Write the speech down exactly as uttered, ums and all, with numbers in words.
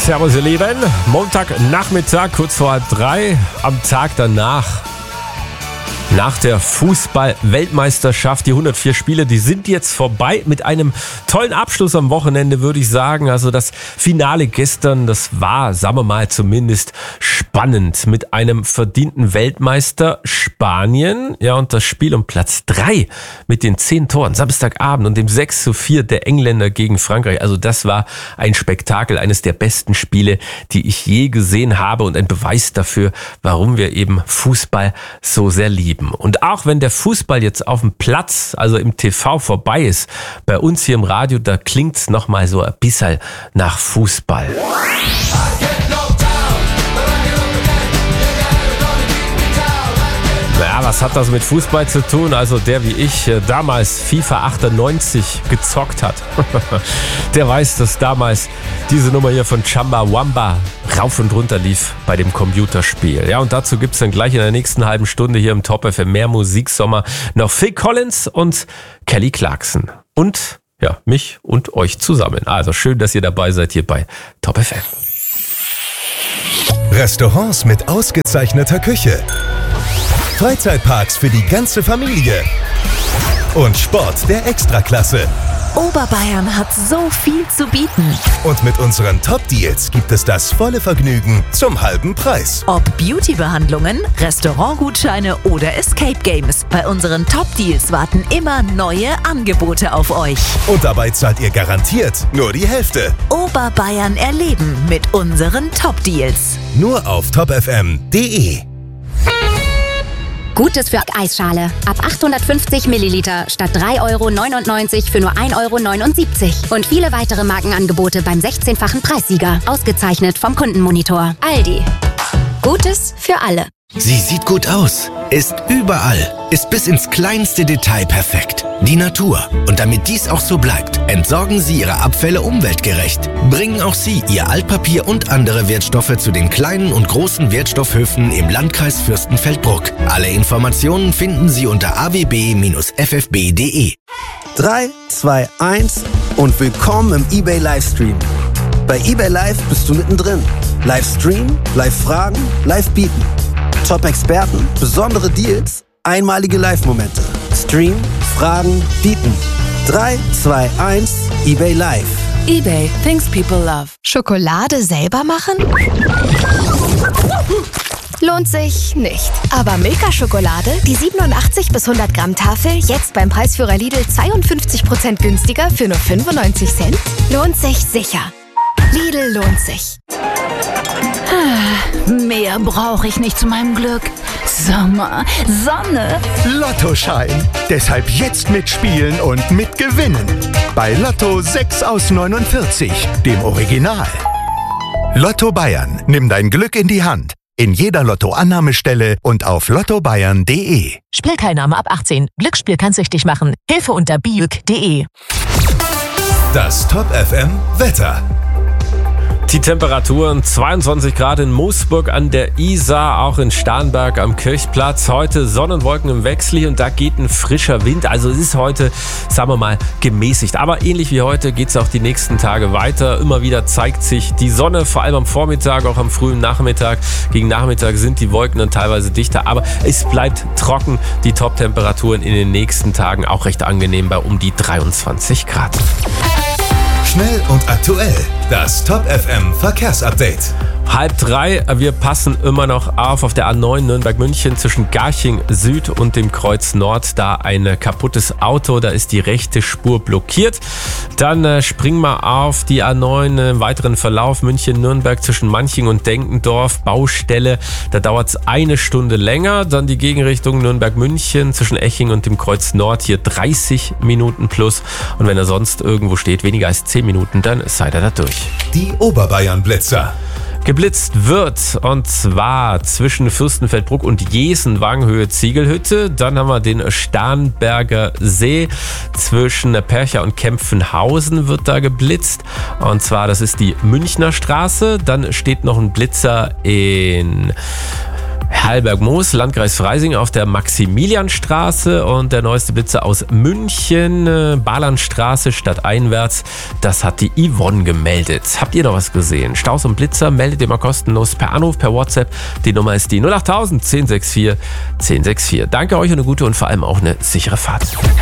Servus ihr Lieben, Montagnachmittag, kurz vor halb drei, am Tag danach, nach der Fußball-Weltmeisterschaft, die hundertvier Spiele, die sind jetzt vorbei mit einem tollen Abschluss am Wochenende, würde ich sagen. Also das Finale gestern, das war, sagen wir mal, zumindest spannend mit einem verdienten Weltmeister Spanien. Ja, und das Spiel um Platz drei mit den zehn Toren, Samstagabend und dem sechs zu vier der Engländer gegen Frankreich. Also das war ein Spektakel, eines der besten Spiele, die ich je gesehen habe und ein Beweis dafür, warum wir eben Fußball so sehr lieben. Und auch wenn der Fußball jetzt auf dem Platz, also im T V vorbei ist, bei uns hier im Radio, da klingt's noch mal so ein bisschen nach Fußball. Ja, was hat das mit Fußball zu tun? Also der wie ich äh, damals FIFA achtundneunzig gezockt hat, der weiß, dass damals diese Nummer hier von Chumbawamba rauf und runter lief bei dem Computerspiel. Ja, und dazu gibt's dann gleich in der nächsten halben Stunde hier im Top F M mehr Musiksommer noch Phil Collins und Kelly Clarkson. Und ja, mich und euch zusammen. Also schön, dass ihr dabei seid hier bei Top F M. Restaurants mit ausgezeichneter Küche. Freizeitparks für die ganze Familie und Sport der Extraklasse. Oberbayern hat so viel zu bieten. Und mit unseren Top-Deals gibt es das volle Vergnügen zum halben Preis. Ob Beauty-Behandlungen, Restaurantgutscheine oder Escape Games, bei unseren Top-Deals warten immer neue Angebote auf euch. Und dabei zahlt ihr garantiert nur die Hälfte. Oberbayern erleben mit unseren Top-Deals. Nur auf top f m punkt d e. Gutes für Eisschale. Ab achthundertfünfzig Milliliter statt drei Euro neunundneunzig für nur ein Euro neunundsiebzig. Und viele weitere Markenangebote beim sechzehnfachen Preissieger. Ausgezeichnet vom Kundenmonitor. Aldi. Gutes für alle. Sie sieht gut aus, ist überall, ist bis ins kleinste Detail perfekt. Die Natur. Und damit dies auch so bleibt, entsorgen Sie Ihre Abfälle umweltgerecht. Bringen auch Sie Ihr Altpapier und andere Wertstoffe zu den kleinen und großen Wertstoffhöfen im Landkreis Fürstenfeldbruck. Alle Informationen finden Sie unter a w b Bindestrich f f b punkt d e. drei, zwei, eins und willkommen im eBay Livestream. Bei eBay Live bist du mittendrin. Livestream, Live-Fragen, Live-Bieten. Top-Experten, besondere Deals, einmalige Live-Momente. Stream, Fragen, Bieten. drei, zwei, eins, eBay Live. eBay, things people love. Schokolade selber machen? Lohnt sich nicht. Aber Milka-Schokolade, die siebenundachtzig bis hundert Gramm Tafel, jetzt beim Preisführer Lidl zweiundfünfzig Prozent günstiger für nur fünfundneunzig Cent? Lohnt sich sicher. Lidl lohnt sich. Mehr brauche ich nicht zu meinem Glück. Sommer, Sonne. Lottoschein. Deshalb jetzt mitspielen und mitgewinnen. Bei Lotto sechs aus neunundvierzig, dem Original. Lotto Bayern. Nimm dein Glück in die Hand. In jeder Lotto-Annahmestelle und auf lotto bayern punkt d e. Spielteilnahme ab achtzehn. Glücksspiel kann süchtig machen. Hilfe unter biuk punkt d e. Das Top F M Wetter. Die Temperaturen zweiundzwanzig Grad in Moosburg an der Isar, auch in Starnberg am Kirchplatz. Heute Sonne und Wolken im Wechsel und da geht ein frischer Wind. Also es ist heute, sagen wir mal, gemäßigt. Aber ähnlich wie heute geht es auch die nächsten Tage weiter. Immer wieder zeigt sich die Sonne, vor allem am Vormittag, auch am frühen Nachmittag. Gegen Nachmittag sind die Wolken dann teilweise dichter. Aber es bleibt trocken. Die Top-Temperaturen in den nächsten Tagen auch recht angenehm bei um die dreiundzwanzig Grad. Schnell und aktuell. Das Top F M Verkehrsupdate. Halb drei, wir passen immer noch auf auf der A neun Nürnberg-München zwischen Garching Süd und dem Kreuz Nord. Da ein kaputtes Auto, da ist die rechte Spur blockiert. Dann äh, springen wir auf die A neun im weiteren Verlauf München-Nürnberg zwischen Manching und Denkendorf. Baustelle, da dauert es eine Stunde länger. Dann die Gegenrichtung Nürnberg-München zwischen Eching und dem Kreuz Nord. Hier dreißig Minuten plus. Und wenn er sonst irgendwo steht, weniger als zehn Minuten, dann seid ihr da durch. Die Oberbayern-Blitzer. Geblitzt wird, und zwar zwischen Fürstenfeldbruck und Jesen, Wangenhöhe Ziegelhütte. Dann haben wir den Starnberger See zwischen Percha und Kempfenhausen wird da geblitzt. Und zwar, das ist die Münchner Straße. Dann steht noch ein Blitzer in Heidelberg-Moos, Landkreis Freising auf der Maximilianstraße und der neueste Blitzer aus München, äh, Bahnlandstraße stadteinwärts, das hat die Yvonne gemeldet. Habt ihr noch was gesehen? Staus und Blitzer meldet ihr mal kostenlos per Anruf, per WhatsApp. Die Nummer ist die null acht null null eins sechs vier eins null sechs vier. Danke euch und eine gute und vor allem auch eine sichere Fahrt.